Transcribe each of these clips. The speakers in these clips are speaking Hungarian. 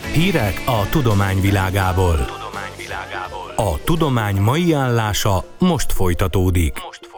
Hírek a tudomány világából. A tudomány mai állása most folytatódik.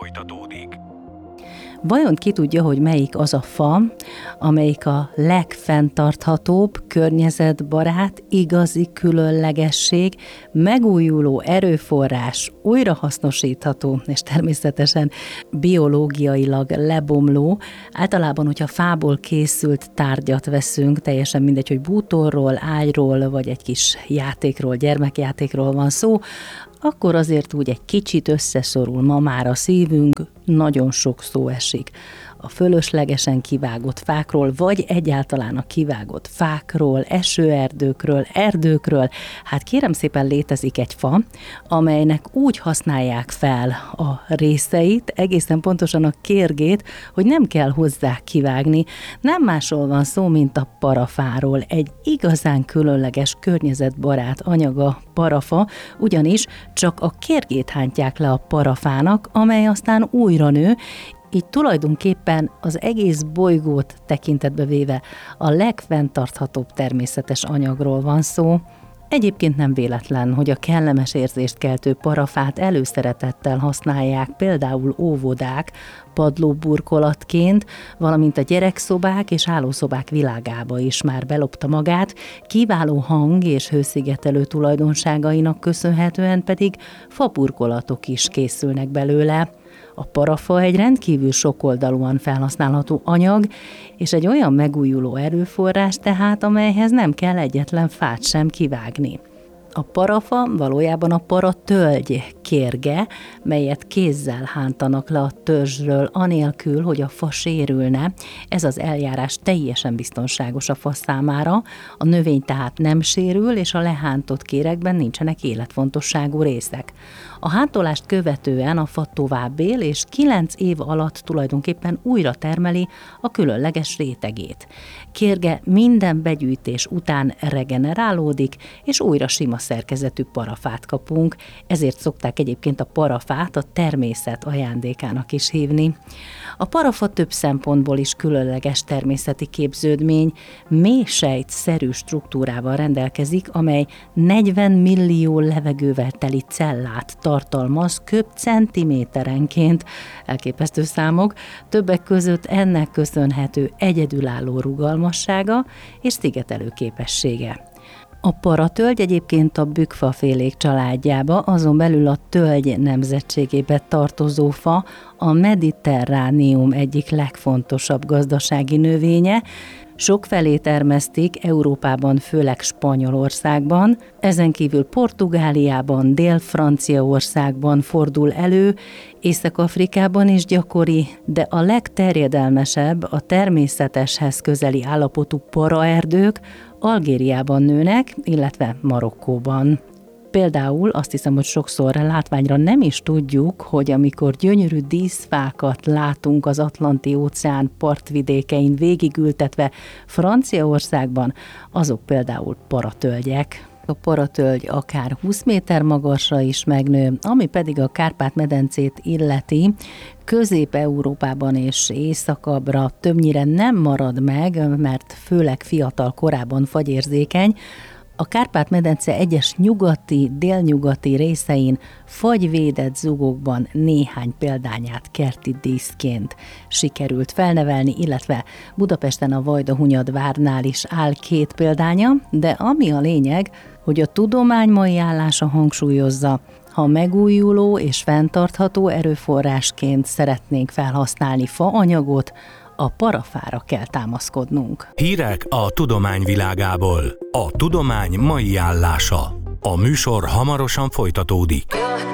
Vajon ki tudja, hogy melyik az a fa, amelyik a legfenntarthatóbb, környezetbarát, igazi különlegesség, megújuló erőforrás, újrahasznosítható és természetesen biológiailag lebomló. Általában, hogyha fából készült tárgyat veszünk, teljesen mindegy, hogy bútorról, ágyról, vagy egy kis játékról, gyermekjátékról van szó, akkor azért úgy egy kicsit összeszorul ma már a szívünk, nagyon sok szó esik a fölöslegesen kivágott fákról, vagy egyáltalán a kivágott fákról, esőerdőkről, erdőkről. Hát kérem szépen, létezik egy fa, amelynek úgy használják fel a részeit, egészen pontosan a kérgét, hogy nem kell hozzá kivágni. Nem másról van szó, mint a parafáról. Egy igazán különleges környezetbarát anyaga parafa, ugyanis csak a kérgét hántják le a parafának, amely aztán újra nő. Így tulajdonképpen az egész bolygót tekintetbe véve a legfenntarthatóbb természetes anyagról van szó. Egyébként nem véletlen, hogy a kellemes érzést keltő parafát előszeretettel használják például óvodák padlóburkolatként, valamint a gyerekszobák és hálószobák világába is már belopta magát, kiváló hang- és hőszigetelő tulajdonságainak köszönhetően pedig faburkolatok is készülnek belőle. A parafa egy rendkívül sokoldalúan felhasználható anyag, és egy olyan megújuló erőforrás tehát, amelyhez nem kell egyetlen fát sem kivágni. A parafa valójában a paratölgy kérge, melyet kézzel hántanak le a törzsről, anélkül, hogy a fa sérülne. Ez az eljárás teljesen biztonságos a fa számára, a növény tehát nem sérül, és a lehántott kéregben nincsenek életfontosságú részek. A hántolást követően a fa tovább él, és 9 év alatt tulajdonképpen újra termeli a különleges rétegét. Kérge minden begyűjtés után regenerálódik, és újra sima szerkezetű parafát kapunk, ezért szokták egyébként a parafát a természet ajándékának is hívni. A parafa több szempontból is különleges természeti képződmény, mélysejtszerű struktúrával rendelkezik, amely 40 millió levegővel teli cellát tartalmaz köbcentiméterenként, elképesztő számok, többek között ennek köszönhető egyedülálló rugalmassága és szigetelő képessége. A paratölgy egyébként a bükkfafélék családjába, azon belül a tölgy nemzetségébe tartozó fa, a Mediterránium egyik legfontosabb gazdasági növénye. Sokfelé termesztik Európában, főleg Spanyolországban, ezen kívül Portugáliában, Dél-Franciaországban fordul elő, Észak-Afrikában is gyakori, de a legterjedelmesebb a természeteshez közeli állapotú paraerdők Algériában nőnek, illetve Marokkóban. Például azt hiszem, hogy sokszor látványra nem is tudjuk, hogy amikor gyönyörű díszfákat látunk az Atlanti-óceán partvidékein végigültetve Franciaországban, azok például paratölgyek. A paratölgy akár 20 méter magasra is megnő, ami pedig a Kárpát-medencét illeti, Közép-Európában és északabbra többnyire nem marad meg, mert főleg fiatal korában fagyérzékeny. A Kárpát-medence egyes nyugati, délnyugati részein fagyvédett zugokban néhány példányát kerti díszként sikerült felnevelni, illetve Budapesten a Vajdahunyad-várnál is áll 2 példánya, de ami a lényeg, hogy a tudomány mai állása hangsúlyozza, ha megújuló és fenntartható erőforrásként szeretnénk felhasználni faanyagot, a parafára kell támaszkodnunk. Hírek a tudomány világából. A tudomány mai állása. A műsor hamarosan folytatódik.